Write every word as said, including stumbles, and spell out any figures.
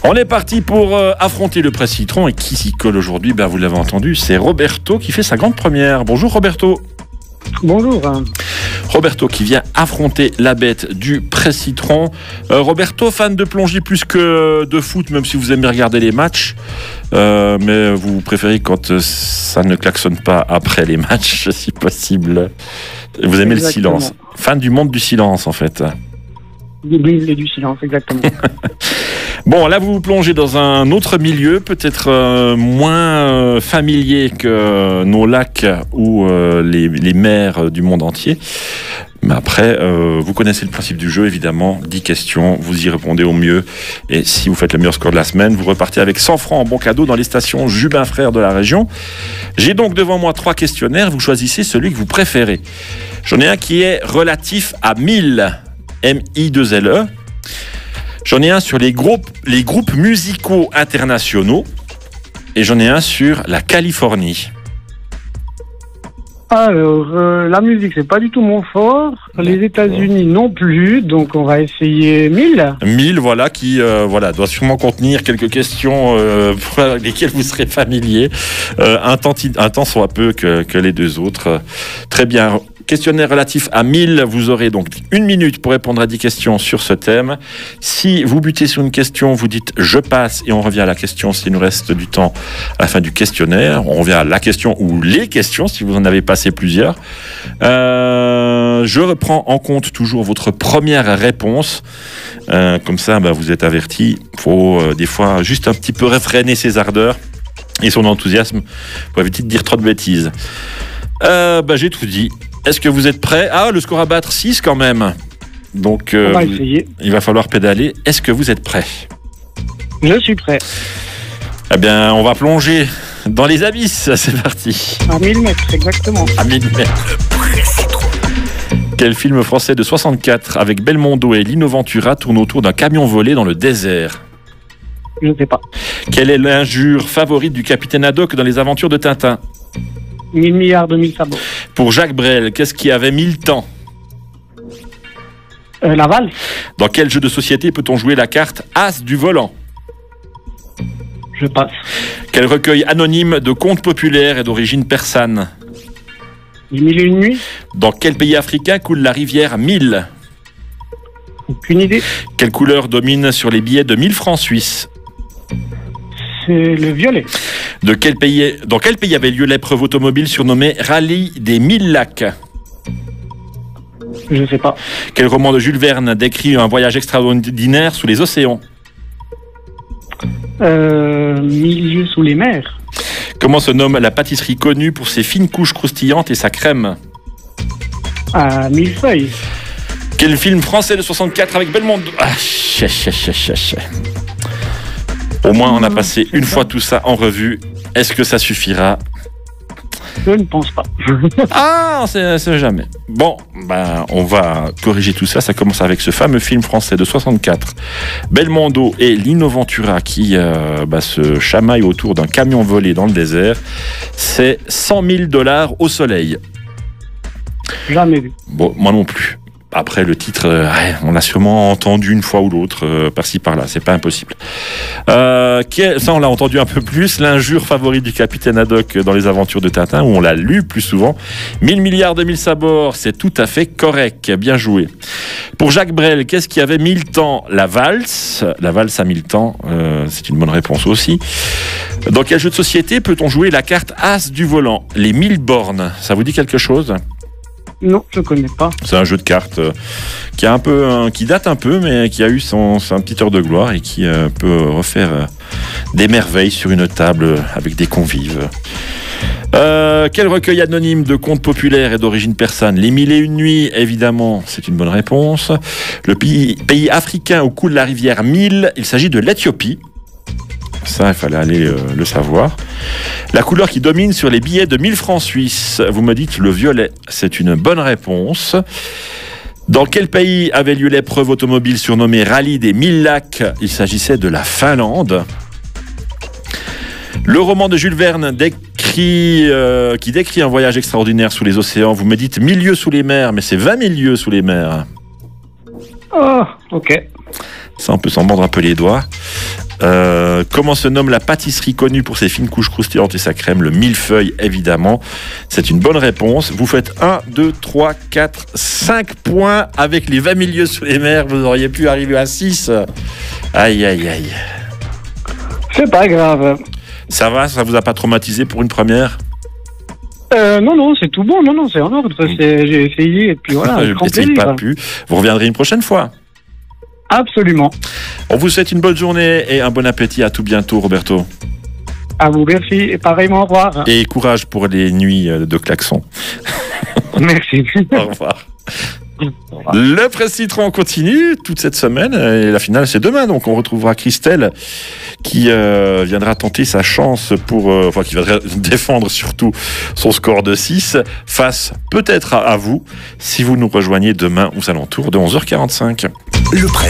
On est parti pour euh, affronter le presse citron. Et qui s'y colle aujourd'hui? Ben, vous l'avez entendu, c'est Roberto qui fait sa grande première. Bonjour Roberto. Bonjour. Roberto qui vient affronter la bête du presse citron. Euh, Roberto, fan de plongée plus que de foot, même si vous aimez regarder les matchs. Euh, mais vous préférez quand ça ne klaxonne pas après les matchs, si possible. Vous aimez exactement. Le silence. Fan du monde du silence, en fait. Du bruit et du silence, exactement. Bon, là, vous vous plongez dans un autre milieu, peut-être euh, moins euh, familier que nos lacs ou euh, les, les mers du monde entier. Mais après, euh, vous connaissez le principe du jeu, évidemment. dix questions, vous y répondez au mieux. Et si vous faites le meilleur score de la semaine, vous repartez avec cent francs en bon cadeau dans les stations Jubin Frères de la région. J'ai donc devant moi trois questionnaires. Vous choisissez celui que vous préférez. J'en ai un qui est relatif à mille, M I deux L E. J'en ai un sur les groupes, les groupes musicaux internationaux. Et j'en ai un sur la Californie. Alors, euh, la musique, c'est pas du tout mon fort. Les États-Unis non plus. Donc, on va essayer mille. mille, voilà, qui euh, voilà, doit sûrement contenir quelques questions euh, pour lesquelles vous serez familier. Euh, un, temps, un temps soit peu que, que les deux autres. Très bien. Questionnaire relatif à mille, vous aurez donc une minute pour répondre à dix questions sur ce thème. Si vous butez sur une question, vous dites « je passe » et on revient à la question s'il nous reste du temps à la fin du questionnaire. On revient à la question ou les questions si vous en avez passé plusieurs. Euh, je reprends en compte toujours votre première réponse. Euh, comme ça, bah, vous êtes avertis. Il faut euh, des fois juste un petit peu réfréner ses ardeurs et son enthousiasme pour éviter de dire trop de bêtises. Euh, bah, j'ai tout dit. Est-ce que vous êtes prêts? Ah, le score à battre, six quand même. Donc, euh, on va essayer. Il va falloir pédaler. Est-ce que vous êtes prêts? Je suis prêt. Eh bien, on va plonger dans les abysses. C'est parti. À mille mètres, exactement. À mille mètres. Quel film français de soixante-quatre avec Belmondo et Lino Ventura tourne autour d'un camion volé dans le désert? Je ne sais pas. Quelle est l'injure favorite du capitaine Haddock dans les aventures de Tintin? Mille milliards de mille sabots. Pour Jacques Brel, qu'est-ce qui avait mille temps? euh, La valse. Dans quel jeu de société peut-on jouer la carte As du volant? Je passe. Quel recueil anonyme de contes populaires est d'origine persane? Les mille et une nuits. Dans quel pays africain coule la rivière Nil? Aucune idée. Quelle couleur domine sur les billets de mille francs suisses? C'est le violet. De quel pays, dans quel pays avait lieu l'épreuve automobile surnommée Rallye des Mille Lacs? Je ne sais pas. Quel roman de Jules Verne décrit un voyage extraordinaire sous les océans? Euh, milieu sous les mers. Comment se nomme la pâtisserie connue pour ses fines couches croustillantes et sa crème? À millefeuille. Quel film français de soixante-quatre avec Belmondo? Ah, chè, chè, chè, chè, chè. Au moins, on a passé une fois tout ça en revue. Est-ce que ça suffira? Je ne pense pas. Ah, c'est, c'est jamais. Bon, ben, on va corriger tout ça. Ça commence avec ce fameux film français de soixante-quatre. Belmondo et Lino Ventura qui euh, bah, se chamaillent autour d'un camion volé dans le désert. C'est cent mille dollars au soleil. Jamais vu. Bon, moi non plus. Après, le titre, euh, on l'a sûrement entendu une fois ou l'autre, euh, par-ci, par-là. C'est pas impossible. Euh, quel, ça, on l'a entendu un peu plus. L'injure favorite du capitaine Haddock dans les aventures de Tintin, où on l'a lu plus souvent. Mille milliards de mille sabords, c'est tout à fait correct. Bien joué. Pour Jacques Brel, qu'est-ce qui avait mille temps? La valse. La valse à mille temps, euh, c'est une bonne réponse aussi. Dans quel jeu de société peut-on jouer la carte As du volant? Les mille bornes. Ça vous dit quelque chose? Non, je ne connais pas. C'est un jeu de cartes euh, qui a un peu, euh, qui date un peu, mais qui a eu son, son petit heure de gloire et qui euh, peut refaire euh, des merveilles sur une table avec des convives. Euh, quel recueil anonyme de contes populaires est d'origine persane? Les Mille et une nuits, évidemment, c'est une bonne réponse. Le pays, pays africain où coule la rivière Nil, il s'agit de l'Éthiopie. Ça, il fallait aller euh, le savoir. La couleur qui domine sur les billets de mille francs suisses, vous me dites le violet. C'est une bonne réponse. Dans quel pays avait lieu l'épreuve automobile surnommée Rallye des Mille Lacs? Il s'agissait de la Finlande. Le roman de Jules Verne décrit, euh, qui décrit un voyage extraordinaire sous les océans, vous me dites milieu sous les mers, mais c'est vingt mille lieues sous les mers. Oh, ok. Ça, on peut s'en mordre un peu les doigts. Euh, comment se nomme la pâtisserie connue pour ses fines couches croustillantes et sa crème? Le millefeuille, évidemment. C'est une bonne réponse. Vous faites un, deux, trois, quatre, cinq points. Avec les vingt milieux sous les mers, vous auriez pu arriver à six. Aïe, aïe, aïe. C'est pas grave. Ça va? Ça vous a pas traumatisé pour une première? Euh, non, non, c'est tout bon. Non, non, c'est en ordre. C'est- J'ai essayé et puis voilà. Je grand n'essaye plaisir. pas plus. Vous reviendrez une prochaine fois. Absolument. On vous souhaite une bonne journée et un bon appétit. À tout bientôt, Roberto. À vous, merci. Et pareillement, au revoir. Et courage pour les nuits de klaxon. Merci. Au revoir. Le Presse Citron continue toute cette semaine et la finale c'est demain, donc on retrouvera Christelle qui euh, viendra tenter sa chance pour, euh, enfin qui viendra défendre surtout son score de six face peut-être à, à vous si vous nous rejoignez demain aux alentours de onze heures quarante-cinq. Le Presse.